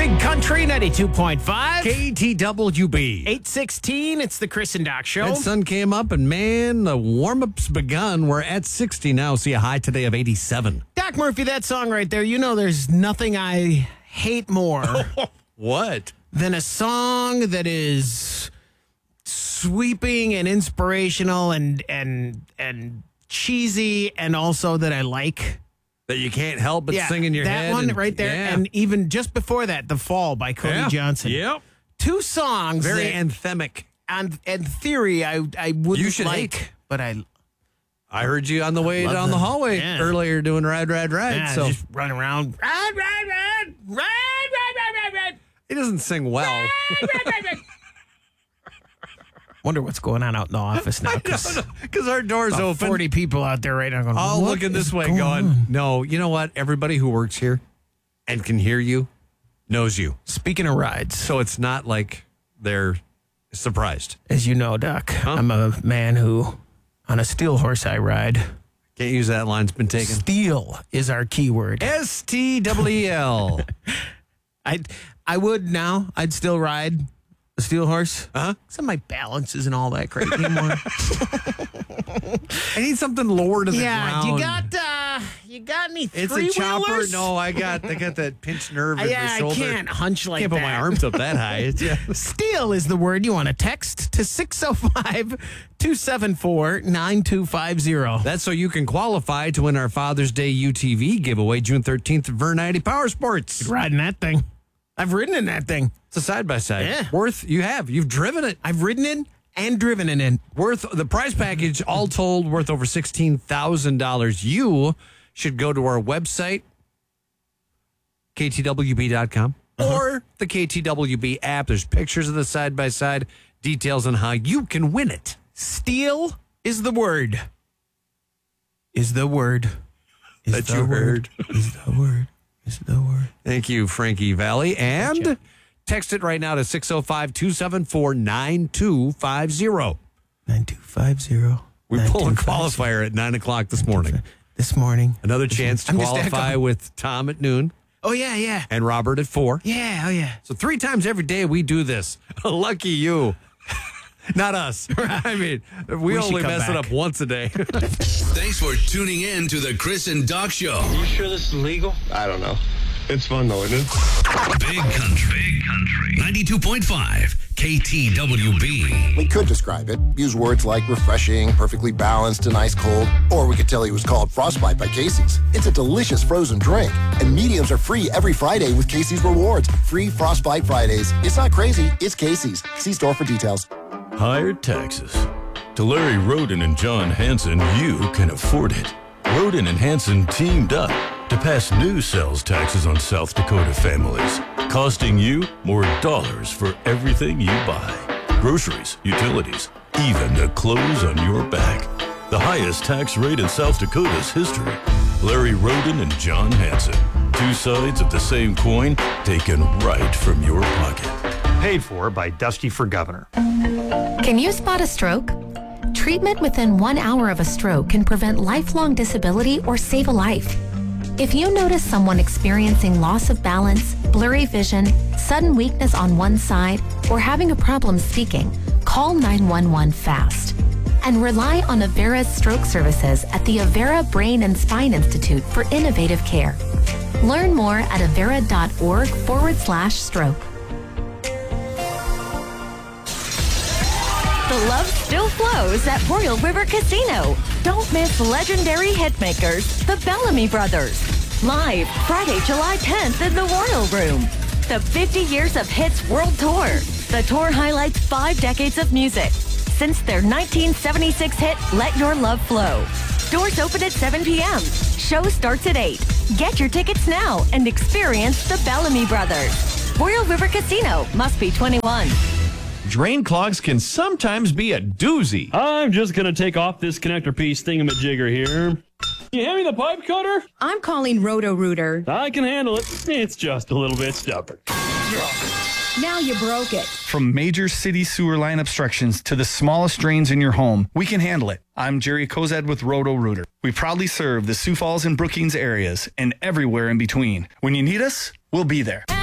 Big Country 92.5. KTWB. 8:16. It's the Chris and Doc Show. That sun came up, and man, the warm-up's begun. We're at 60 now. See a high today of 87. Doc Murphy, that song right there, you know there's nothing I hate more What? than a song that is sweeping and inspirational and cheesy, and also that I like. That you can't help but sing in your head. That one right there. And even just before that, The Fall by Cody Johnson. Yep. Two songs. Very that, anthemic. and theory, I wouldn't You should like, hate. but I heard you on the way love down the them. hallway Yeah. earlier doing ride. yeah, So just run around. Ride. he doesn't sing well. Wonder what's going on out in the office now. Because our door's About open. 40 people out there right now going, All what looking is this way going going, on? no, you know what? Everybody who works here and can hear you knows you. Speaking of rides, So it's not like they're surprised. as you know, Doc, I'm a man who, on a steel horse I ride. Can't use that line. It's been taken. Steel is our keyword. STWL. I would now. I'd still ride a steel horse. Huh? So my balance isn't all that great anymore. I need something lower to the ground. you got any It's three a chopper. wheelers? No, I got that pinched nerve in my I shoulder. can't hunch like Can't that. put my arms up that high. It's, Steel is the word you want to text to 605-274-9250. That's so you can qualify to win our Father's Day UTV giveaway June 13th at Vern 90 Power Sports. Riding that thing. I've ridden in that thing. It's a side-by-side. Yeah. You've driven it. I've ridden in and driven it in. Worth the prize package, all told, worth over $16,000. You should go to our website, ktwb.com, or the KTWB app. There's pictures of the side-by-side, details on how you can win it. Steel is the word. Is the word. Is That the you word. Is the word. Is the word. Thank you, Frankie Valley. And text it right now to 605-274-9250. 9250. We pulled a qualifier at 9 o'clock this morning. This morning. Another chance to I'm just qualify echoing. with Tom at noon Oh, yeah. and Robert at 4. Yeah, oh, yeah. So 3 times every day we do this. Lucky you. Not us. I mean, we should only come mess it back. up once a day. Thanks for tuning in to the Chris and Doc Show. You sure this is legal? I don't know. It's fun though, isn't it? Big Country. 92.5 KTWB. We could describe it, use words like refreshing, perfectly balanced, and ice cold, or we could tell you it was called Frostbite by Casey's. It's a delicious frozen drink, and mediums are free every Friday with Casey's Rewards. Free Frostbite Fridays. It's not crazy, it's Casey's. See store for details. Higher taxes. To Larry Roden and John Hanson, you can afford it. Roden and Hanson teamed up to pass new sales taxes on South Dakota families, costing you more dollars for everything you buy. Groceries, utilities, even the clothes on your back. The highest tax rate in South Dakota's history. Larry Roden and John Hanson. Two sides of the same coin taken right from your pocket. Paid for by Dusty for Governor. Can you spot a stroke? Treatment within 1 hour of a stroke can prevent lifelong disability or save a life. If you notice someone experiencing loss of balance, blurry vision, sudden weakness on one side, or having a problem speaking, call 911 fast. And rely on Avera's stroke services at the Avera Brain and Spine Institute for innovative care. Learn more at avera.org/stroke. The love still flows at Royal River Casino. Don't miss legendary hitmakers, the Bellamy Brothers. Live Friday, July 10th in the Royal Room. The 50 Years of Hits World Tour. The tour highlights 5 decades of music. Since their 1976 hit, Let Your Love Flow. Doors open at 7 p.m. Show starts at 8. Get your tickets now and experience the Bellamy Brothers. Royal River Casino. Must be 21. Drain clogs can sometimes be a doozy. I'm just going to take off this connector piece thingamajigger here. You hand me the pipe cutter? I'm calling Roto-Rooter. I can handle it. It's just a little bit stubborn. Now you broke it. From major city sewer line obstructions to the smallest drains in your home, we can handle it. I'm Jerry Kozad with Roto-Rooter. We proudly serve the Sioux Falls and Brookings areas and everywhere in between. When you need us, we'll be there.